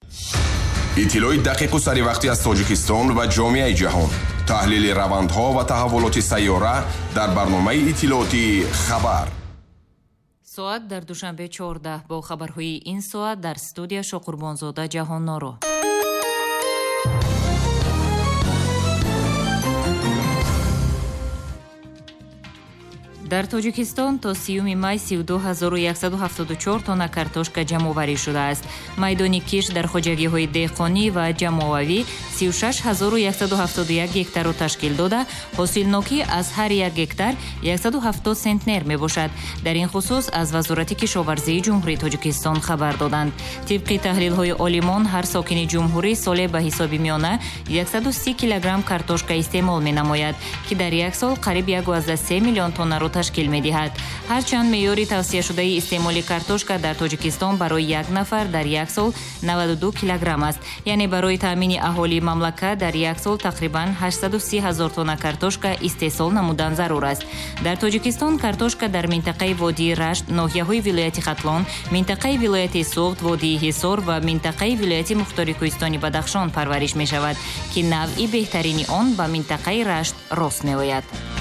иттилои дақиқу саривақтӣ аз Тоҷикистон ва ҷомеаи ҷаҳон. таҳлили равандҳо ва таҳаввулоти сайёра дар барномаи иттилооти хабар. соат дар душанбе 14 бо хабарҳои ин соат дар студия Шокурбонзода Ҷаҳонноро. дар Тоҷикистон то 30 май 32174 тонна картошка ҷамъоварӣ шудааст. майдони киш дар хоҷагиҳои деҳқонӣ ва ҷамъоварӣ 36171 гектарро ташкил дода, ҳосилнокӣ аз ҳар як гектар 170 центнер мебошад. дар ин хусус аз Вазорати кишоварзии ҷумҳурии Тоҷикистон хабар доданд. тибқи таҳлилҳои олимон, ҳар сокини ҷумҳурӣ соле ба ҳисоби миёна 130 килограмм картошка истеъмол менамояд, ки дар як сол қариб 1,3 миллион тоннаро ташкил медиҳад. ҳарчанд меъёри тавсияшудаи истеъмоли картошка дар Тоҷикистон барои як нафар дар як сол 92 килограмм аст, яъне барои таъмини аҳолии мамлакат дар як сол тақрибан 830 000 тонна картошка истеҳсол намудан зарур аст. дар Тоҷикистон картошка дар минтақаи водии Рашт, ноҳияҳои вилояти Хатлон, минтақаи вилояти Суғд, водии Ҳисор ва минтақаи вилояти Мухтори Кӯҳистони Бадахшон парвариш мешавад, ки навъи беҳтарини он ба минтақаи Рашт рост меояд.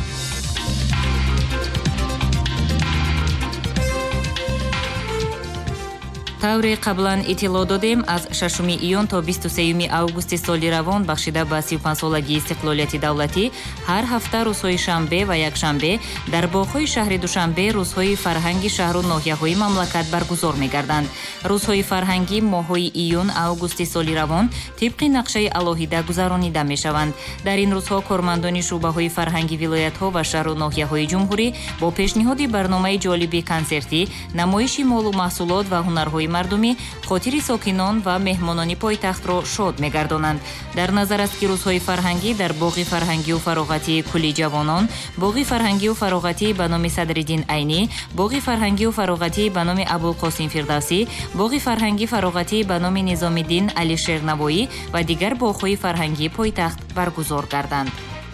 тавре қаблан иттилоъ додем, аз 6 июн то 23 августи соли равон бахшида ба 35-солагии истиқлолияти давлатӣ ҳар ҳафта рӯзҳои шанбе ва якшанбе дар боғҳои шаҳри Душанбе рӯзҳои фарҳанги шаҳру ноҳияҳои мамлакат баргузор мегарданд. рӯзҳои фарҳангӣ моҳҳои июн, августи соли равон тибқи нақшаи алоҳида гузаронида мешаванд. дар ин рӯзҳо кормандони шуъбаҳои фарҳанги вилоятҳо ва шаҳру ноҳияҳои ҷумҳурӣ бо пешниҳоди барномаи ҷолиби консертӣ, намоиши молу маҳсулот ва ҳунарҳои мардумӣ хотири сокинон ва меҳмонони пойтахтро шод мегардонанд. дар назар аст, ки рӯзҳои фарҳангӣ дар боғи фарҳангию фароғатии Кӯли ҷавонон, боғи фарҳангию фароғатӣ ба номи Садриддин Айнӣ, боғи фарҳангию фароғатӣ ба номи Абулқосим Фирдавсӣ, боғи фарҳангӣ фароғатӣ ба номи Низомиддин Алишер Навоӣ ва дигар боғҳои фарҳангии пойтахт баргузор гарданд.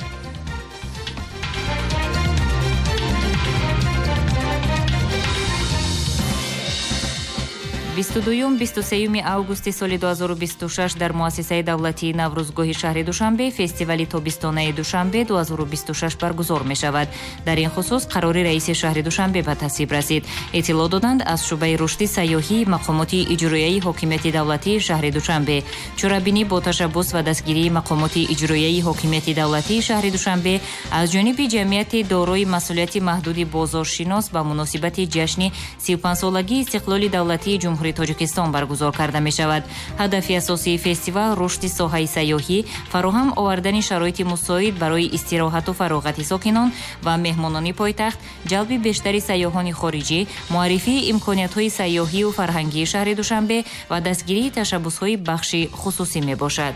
22-23 августи соли 2026 дар муассисаи давлатии Наврӯзгоҳи шаҳри Душанбе фестивали тобистонаи Душанбе 2026 баргузор мешавад. дар ин хусус қарори раиси шаҳри Душанбе ба тасвиб расид. иттилоъ доданд аз шуъбаи рушди сайёҳии мақомоти иҷроияи ҳокимияти давлатии шаҳри Душанбе. чорабинӣ бо ташаббус ва дастгирии мақомоти иҷроияи ҳокимияти давлатии шаҳри Душанбе аз ҷониби ҷамъияти дорои масъулияти маҳдуди бозоршинос ба муносибати ҷашни 35-солагии истиқлоли давлатии ҷумҳурии Тоҷикистон баргузор карда мешавад. ҳадафи асосии фестивал рушди соҳаи сайёҳӣ, фароҳам овардани шароити мусоид барои истироҳату фароғати сокинон ва меҳмонони пойтахт, ҷалби бештари сайёҳони хориҷӣ, муаррифии имкониятҳои сайёҳию фарҳангии шаҳри Душанбе ва дастгирии ташаббусҳои бахши хусусӣ мебошад.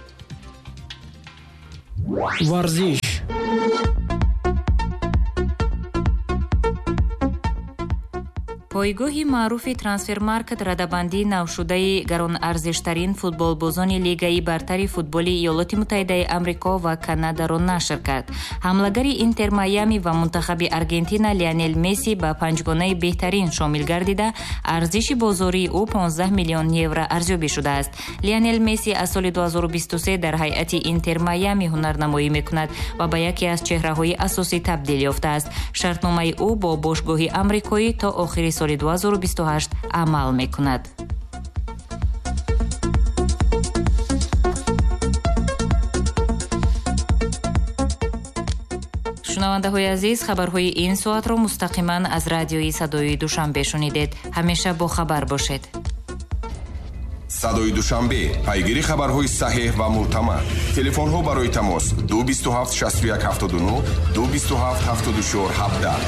варзиш. пойгоҳи маъруфи трансфермаркет радабандии навшудаи гаронарзиштарин футболбозони лигаи бартари футболи Иёлоти Муттаҳидаи Амрико ва Канадаро нашр кард. ҳамлагари Интер Майами ва мунтахаби Аргентина Лионел Месси ба панҷгонаи беҳтарин шомил гардида, арзиши бозории ӯ 15 миллион евро арзёбӣ шудааст. Лионел Месси аз соли 2023 дар ҳайати Интер Майами ҳунарнамоӣ мекунад ва ба яке аз чеҳраҳои асосӣ табдил ёфтааст. шартномаи ӯ бо бошгоҳи амрикоӣ то охири соли 2028 амал мекунад. шунавандаҳои азиз, хабарҳои ин соатро мустақиман аз радиои Садои Душанбе шунидед. ҳамеша бо хабар бошед. Садои Душанбе, пайгири хабарҳои саҳеҳ ва мӯътамад. Телефонҳо барои тамос 227 61 79 227 74 17.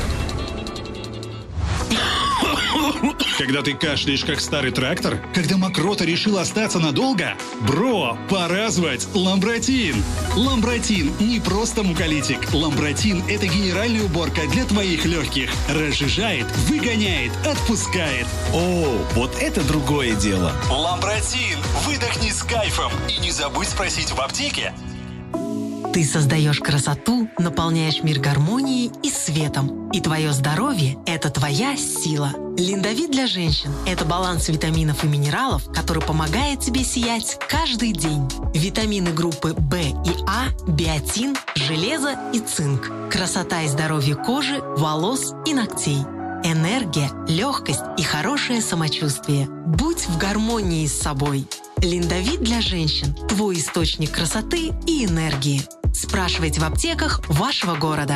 Когда ты кашляешь, как старый трактор? Когда мокрота решила остаться надолго? Бро, пора звать Ламбротин! Ламбротин не просто муколитик. Ламбротин – это генеральная уборка для твоих легких. Разжижает, выгоняет, отпускает. О, вот это другое дело. Ламбротин! Выдохни с кайфом. И не забудь спросить в аптеке. Ты создаешь красоту, наполняешь мир гармонией и светом. И твое здоровье – это твоя сила. Линдовит для женщин – это баланс витаминов и минералов, который помогает тебе сиять каждый день. Витамины группы В и А, биотин, железо и цинк. Красота и здоровье кожи, волос и ногтей. Энергия, легкость и хорошее самочувствие. Будь в гармонии с собой. Линдовит для женщин – твой источник красоты и энергии. Спрашивайте в аптеках вашего города.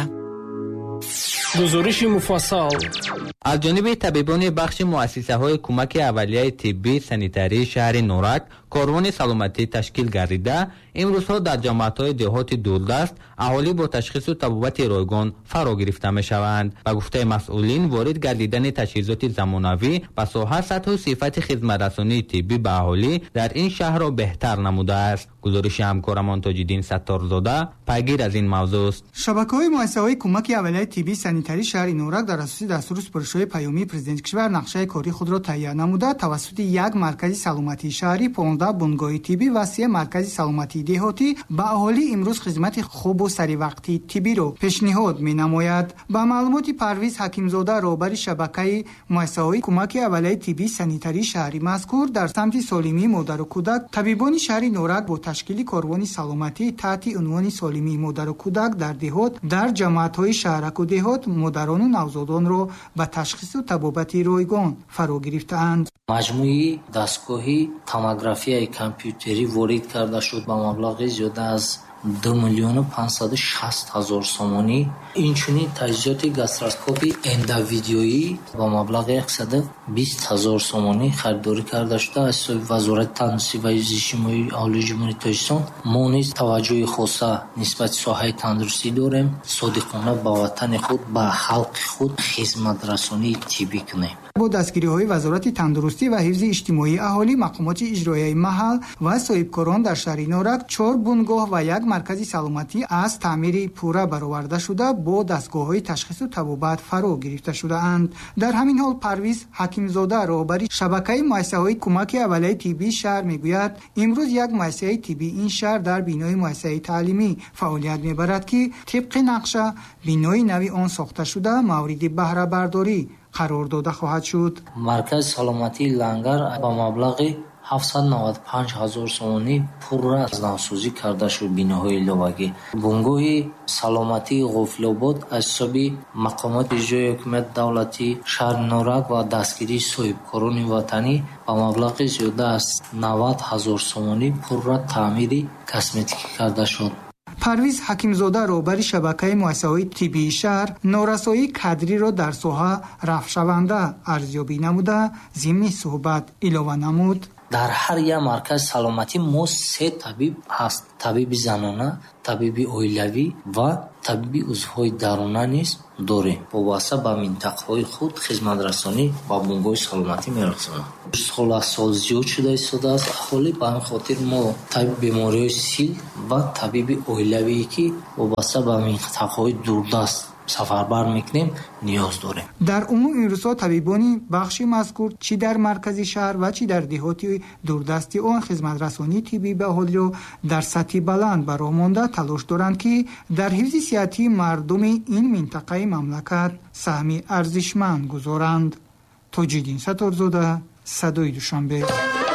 گزارش مفصل از جانب طبیبان بخش مؤسسه‌های کمک اولیه طبی سانیتری شهر نورک کاروان سلامتی تشکیل گردیده امروزها در جامعه‌های دهات دوردست اهالی با تشخیص و طبابت رایگان فرا گرفته می‌شوند. به گفته مسئولین وارد گردیدن تجهیزات زمانوی به ساحت سطح و صفت خدمت‌رسانی طبی به اهالی در این شهر را بهتر نموده است. گزارش همکارمان تاج‌الدین ستارزاده پیگیر از این موضوع است. شبکه‌های مؤسسه‌های کمک اولیه طبی سانیتری شهر نورک در اساس دستور سپارش‌های پیامی پرزیدنت کشور نقشه کاری خود را تهیه نموده توسط یک مرکز سلامتی شهری 15 بنگاه طبی و 3 مرکز سلامتی دهاتی به اهالی امروز خدمت خوب و سری وقتی طبی را پیشنهاد می‌نماید. با معلومات پرویز حکیمزاده رهبر شبکه مؤسسه‌های کمک اولیه طبی سانیتری شهری مذکور در سمت سالمی مادر و کودک طبیبان شهر نورک با تشکیل کاروان سلامتی تحت عنوان سالمی مادر و کودک در دهات در جماعت‌های شهرک و دهات مادران و نوزادان را به تشخیص و طبابت رایگان فرا گرفتند. مجموعی دستگاهی توموگرافی کامپیوتری وارد کرده شد با مبلغ زیاده از 2,560,000 سومانی. اینچنین تجهیزات گاستروسکوپی اندویدیویی با مبلغ 120,000 سومانی خریداری کرده شده از سوی وزارت تندرستی و اجتماعی اهالی جمهوری تاجیکستان. ما نیز توجه خاصه نسبت ساحه تندرستی داریم. صادقانه با وطن خود با خلق خود خدمت رسانی طبی کنیم. با دستگیری‌های وزارت تندرستی و حفظ اجتماعی اهالی مقامات اجرایی محل و صاحبکاران در شهر نورک 4 بنگاه و 1 مرکز سلامتی از تعمیر پوره برآورده شده با دستگاه‌های تشخیص و طبابت فرا گرفته شده‌اند. در همین حال پرویز حکیمزاده رهبر شبکه مؤسسه‌های کمک اولیه طبی شهر میگوید امروز یک مؤسسه طبی این شهر در بینای مؤسسه تعلیمی فعالیت می‌برد که طبق نقشه بینای نوی آن ساخته شده مورد بهره برداری قرار داده خواهد شد. مرکز سلامتی لنگر با مبلغ 795,000 سومانی پور از نوسازی کرده شد بیناهای لوگی. بنگاه سلامتی غفل‌آباد از سوی مقامات اجرایی حکومت دولتی شهر نورک و دستگیری صاحبکاران وطنی با مبلغ زیاده از 90,000 سومانی پور را تعمیر کسمتیکی کرده شد. پرویز حکیمزاده رهبر شبکه مؤسسه‌های طبی شهر نورسایی کادری را در ساحه رفشونده ارزیابی نموده ضمن صحبت علاوه نمود. در هر یک مرکز سلامتی ما 3 طبیب هست. طبیب زنانه، طبیب اویلوی و طبیب عضوهای درونه نیز داریم. وابسته به منطقه‌های خود خدمت رسانی با بنگاه سلامتی می‌رسانیم. سال از سال زیاد شده ایستاده است اهالی به همین خاطر ما طبیب بیماری‌های سیل و طبیب اویلوی که وابسته به منطقه‌های دوردست سفربر میکنیم نیاز داریم. در عموم این روزها طبیبان بخش مذکور چی در مرکز شهر و چی در دهاتی دوردستی آن خدمت رسانی طبی به اهالی را در سطح بلند برآ مانده تلاش دارند که در حفظ صحتی مردم این منطقه مملکت سهمی ارزشمند گذارند. تاج‌الدین ستارزاده، صدای دوشنبه.